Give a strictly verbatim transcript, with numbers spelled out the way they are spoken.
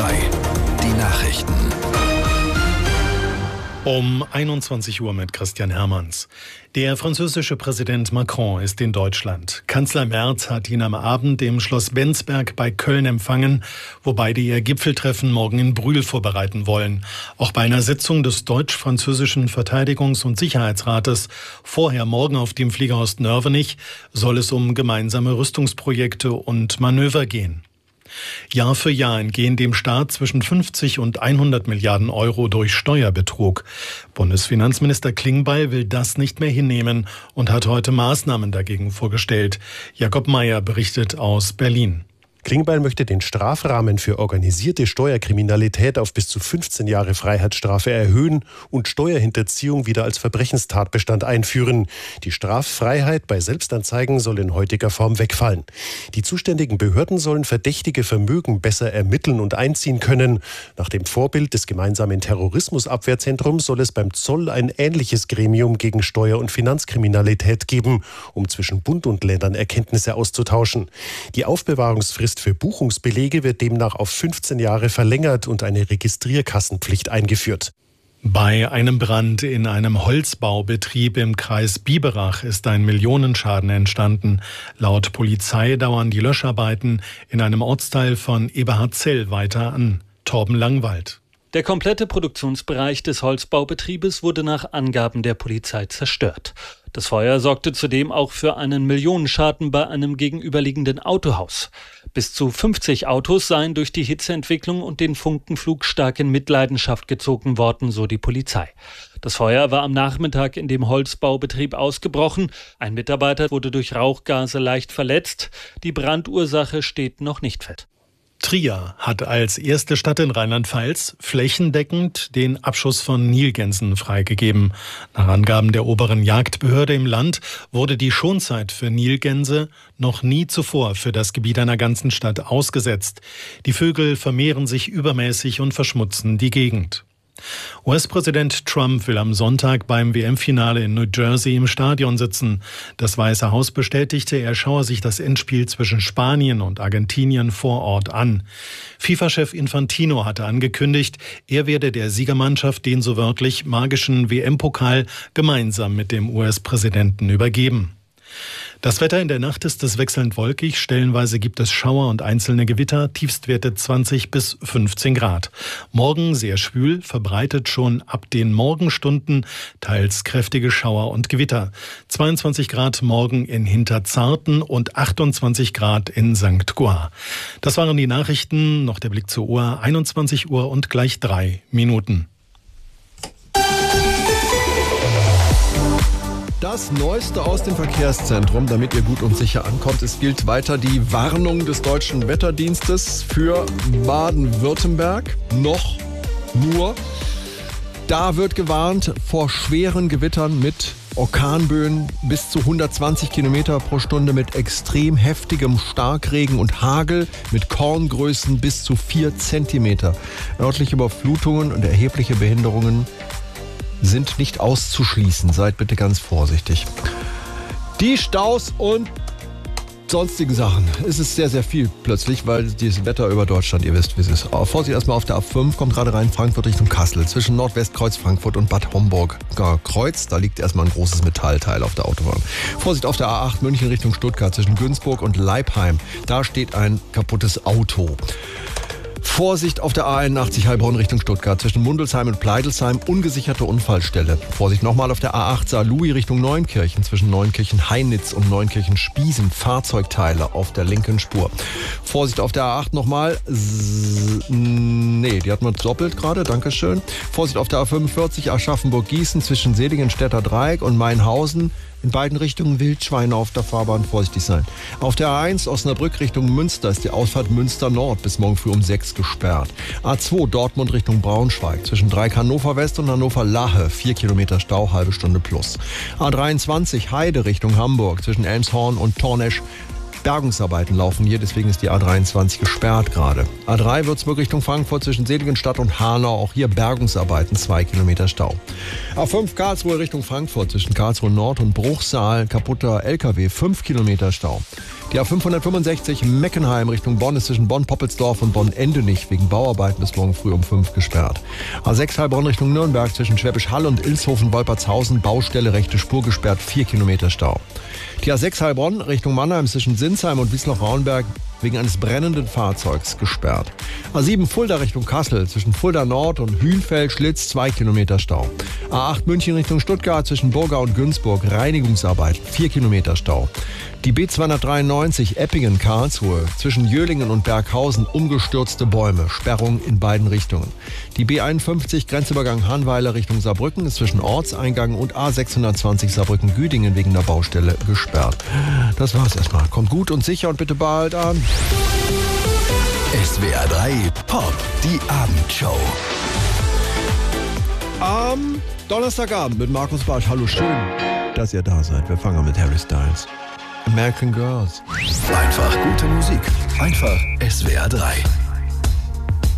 drei. Die Nachrichten. Um einundzwanzig Uhr mit Christian Hermanns. Der französische Präsident Macron ist in Deutschland. Kanzler Merz hat ihn am Abend im Schloss Benzberg bei Köln empfangen, wo beide ihr Gipfeltreffen morgen in Brühl vorbereiten wollen. Auch bei einer Sitzung des deutsch-französischen Verteidigungs- und Sicherheitsrates vorher morgen auf dem Flieger Ostnörvenich soll es um gemeinsame Rüstungsprojekte und Manöver gehen. Jahr für Jahr entgehen dem Staat zwischen fünfzig und hundert Milliarden Euro durch Steuerbetrug. Bundesfinanzminister Klingbeil will das nicht mehr hinnehmen und hat heute Maßnahmen dagegen vorgestellt. Jakob Mayer berichtet aus Berlin. Klingbeil möchte den Strafrahmen für organisierte Steuerkriminalität auf bis zu fünfzehn Jahre Freiheitsstrafe erhöhen und Steuerhinterziehung wieder als Verbrechenstatbestand einführen. Die Straffreiheit bei Selbstanzeigen soll in heutiger Form wegfallen. Die zuständigen Behörden sollen verdächtige Vermögen besser ermitteln und einziehen können. Nach dem Vorbild des gemeinsamen Terrorismusabwehrzentrums soll es beim Zoll ein ähnliches Gremium gegen Steuer- und Finanzkriminalität geben, um zwischen Bund und Ländern Erkenntnisse auszutauschen. Die Aufbewahrungsfrist für Buchungsbelege wird demnach auf fünfzehn Jahre verlängert und eine Registrierkassenpflicht eingeführt. Bei einem Brand in einem Holzbaubetrieb im Kreis Biberach ist ein Millionenschaden entstanden. Laut Polizei dauern die Löscharbeiten in einem Ortsteil von Eberhardzell weiter an. Torben Langwald. Der komplette Produktionsbereich des Holzbaubetriebes wurde nach Angaben der Polizei zerstört. Das Feuer sorgte zudem auch für einen Millionenschaden bei einem gegenüberliegenden Autohaus. Bis zu fünfzig Autos seien durch die Hitzeentwicklung und den Funkenflug stark in Mitleidenschaft gezogen worden, so die Polizei. Das Feuer war am Nachmittag in dem Holzbaubetrieb ausgebrochen. Ein Mitarbeiter wurde durch Rauchgase leicht verletzt. Die Brandursache steht noch nicht fest. Trier hat als erste Stadt in Rheinland-Pfalz flächendeckend den Abschuss von Nilgänsen freigegeben. Nach Angaben der oberen Jagdbehörde im Land wurde die Schonzeit für Nilgänse noch nie zuvor für das Gebiet einer ganzen Stadt ausgesetzt. Die Vögel vermehren sich übermäßig und verschmutzen die Gegend. U S-Präsident Trump will am Sonntag beim W M-Finale in New Jersey im Stadion sitzen. Das Weiße Haus bestätigte, er schaue sich das Endspiel zwischen Spanien und Argentinien vor Ort an. FIFA-Chef Infantino hatte angekündigt, er werde der Siegermannschaft den so wörtlich magischen W M-Pokal gemeinsam mit dem U S-Präsidenten übergeben. Das Wetter in der Nacht ist es wechselnd wolkig, stellenweise gibt es Schauer und einzelne Gewitter, Tiefstwerte zwanzig bis fünfzehn Grad. Morgen sehr schwül, verbreitet schon ab den Morgenstunden teils kräftige Schauer und Gewitter. zweiundzwanzig Grad morgen in Hinterzarten und achtundzwanzig Grad in Sankt Goar. Das waren die Nachrichten, noch der Blick zur Uhr, einundzwanzig Uhr und gleich drei Minuten. Das Neueste aus dem Verkehrszentrum, damit ihr gut und sicher ankommt. Es gilt weiter die Warnung des Deutschen Wetterdienstes für Baden-Württemberg. Noch nur. Da wird gewarnt vor schweren Gewittern mit Orkanböen bis zu hundertzwanzig Kilometer pro Stunde mit extrem heftigem Starkregen und Hagel mit Korngrößen bis zu vier Zentimeter. Örtliche Überflutungen und erhebliche Behinderungen sind nicht auszuschließen. Seid bitte ganz vorsichtig. Die Staus und sonstigen Sachen. Es ist sehr, sehr viel plötzlich, weil das Wetter über Deutschland, ihr wisst, wie es ist. Aber Vorsicht erstmal auf der A fünf, kommt gerade rein Frankfurt Richtung Kassel. Zwischen Nordwestkreuz Frankfurt und Bad Homburg Kreuz. Da liegt erstmal ein großes Metallteil auf der Autobahn. Vorsicht auf der A acht München Richtung Stuttgart zwischen Günzburg und Leipheim. Da steht ein kaputtes Auto. Vorsicht auf der A einundachtzig Heilbronn Richtung Stuttgart zwischen Mundelsheim und Pleidelsheim, ungesicherte Unfallstelle. Vorsicht nochmal auf der A acht Saarlouis Richtung Neunkirchen zwischen Neunkirchen-Heinitz und Neunkirchen-Spiesen, Fahrzeugteile auf der linken Spur. Vorsicht auf der A acht nochmal, S- nee, die hat man doppelt gerade, Dankeschön. Vorsicht auf der A fünfundvierzig Aschaffenburg-Gießen zwischen Seligenstädter Dreieck und Mainhausen. In beiden Richtungen Wildschweine auf der Fahrbahn, vorsichtig sein. Auf der A eins Osnabrück Richtung Münster ist die Ausfahrt Münster Nord bis morgen früh um sechs gesperrt. A zwei Dortmund Richtung Braunschweig zwischen Dreieck Hannover West und Hannover Lahe, vier Kilometer Stau, halbe Stunde plus. A dreiundzwanzig Heide Richtung Hamburg zwischen Elmshorn und Tornesch Bergungsarbeiten laufen hier, deswegen ist die A dreiundzwanzig gesperrt gerade. A drei Würzburg Richtung Frankfurt zwischen Seligenstadt und Hanau, auch hier Bergungsarbeiten, zwei Kilometer Stau. A fünf Karlsruhe Richtung Frankfurt zwischen Karlsruhe Nord und Bruchsal, kaputter L K W, fünf Kilometer Stau. Die A fünfhundertfünfundsechzig Meckenheim Richtung Bonn ist zwischen Bonn-Poppelsdorf und Bonn-Endenich wegen Bauarbeiten bis morgen früh um fünf gesperrt. A sechs Heilbronn Richtung Nürnberg zwischen Schwäbisch Hall und Ilshofen-Wolpertshausen, Baustelle, rechte Spur gesperrt, vier Kilometer Stau. Die A sechs Heilbronn Richtung Mannheim zwischen Sinsheim und Wiesloch-Rauenberg wegen eines brennenden Fahrzeugs gesperrt. A sieben Fulda Richtung Kassel zwischen Fulda Nord und Hühnfeld-Schlitz, zwei Kilometer Stau. A acht München Richtung Stuttgart zwischen Burga und Günzburg, Reinigungsarbeit, vier Kilometer Stau. Die B zweihundertdreiundneunzig Eppingen-Karlsruhe zwischen Jöhlingen und Berghausen, umgestürzte Bäume, Sperrung in beiden Richtungen. Die B einundfünfzig Grenzübergang Hahnweiler Richtung Saarbrücken ist zwischen Ortseingang und A sechshundertzwanzig Saarbrücken-Güdingen wegen der Baustelle gesperrt. Das war's erstmal. Kommt gut und sicher und bitte bald an. S W R drei Pop, die Abendshow. Am Donnerstagabend mit Markus Barsch. Hallo, schön, dass ihr da seid. Wir fangen an mit Harry Styles. American Girls. Einfach gute Musik. Einfach S W R drei.